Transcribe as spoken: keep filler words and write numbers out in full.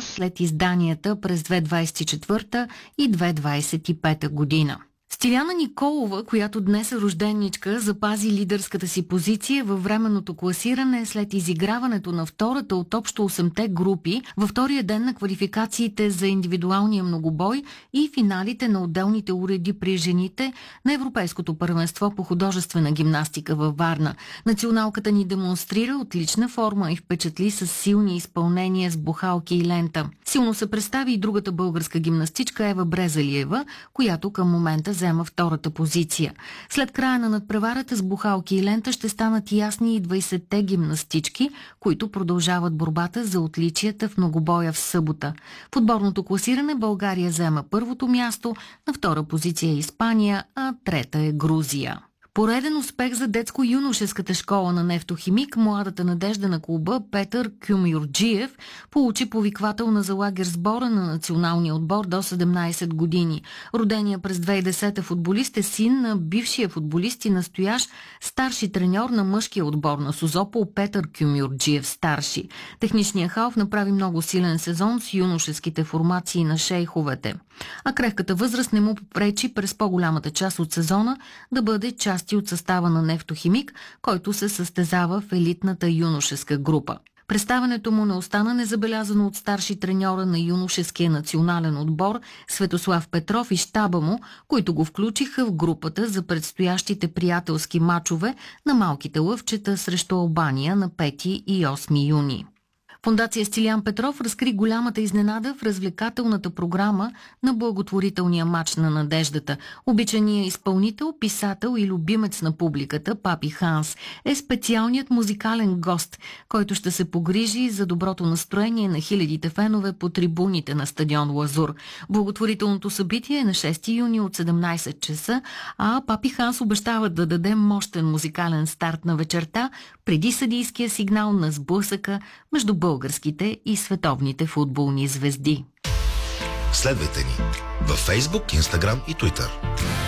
след изданията през две хиляди двадесет и четвърта и две хиляди двадесет и пета година. Стиляна Николова, която днес е рожденничка, запази лидерската си позиция във временното класиране след изиграването на втората от общо осемте групи във втория ден на квалификациите за индивидуалния многобой и финалите на отделните уреди при жените на Европейското първенство по художествена гимнастика във Варна. Националката ни демонстрира отлична форма и впечатли с силни изпълнения с бухалки и лента. Силно се представи и другата българска гимнастичка Ева Брезалиева, която към момента взема втората позиция. След края на надпреварата с бухалки и лента ще станат ясни и двайсетте гимнастички, които продължават борбата за отличията в многобоя в събота. В отборното класиране България взема първото място, на втора позиция е Испания, а трета е Грузия. Пореден успех за детско-юношеската школа на Нефтохимик, младата надежда на клуба Петър Кюмюрджиев получи повиквателна за лагер сбора на националния отбор до седемнайсет години. Родения през две хиляди и десета футболист е син на бившия футболист и настоящ старши треньор на мъжкия отбор на Созопол Петър Кюмюрджиев старши. Техничният халф направи много силен сезон с юношеските формации на шейховете. А крехката възраст не му попречи през по-голямата част от сезона да бъде част от състава на Нефтохимик, който се състезава в елитната юношеска група. Представянето му не остана незабелязано от старши треньора на юношеския национален отбор Светослав Петров и щаба му, които го включиха в групата за предстоящите приятелски мачове на малките лъвчета срещу Албания на пети и осми юни. Фондация Стилян Петров разкри голямата изненада в развлекателната програма на благотворителния мач на надеждата. Обичаният изпълнител, писател и любимец на публиката Папи Ханс е специалният музикален гост, който ще се погрижи за доброто настроение на хилядите фенове по трибуните на стадион Лазур. Благотворителното събитие е на шести юни от седемнайсет часа, а Папи Ханс обещава да даде мощен музикален старт на вечерта преди съдийския сигнал на сблъсъка между българските и световните футболни звезди. Следвайте ни във Facebook, Instagram и Twitter.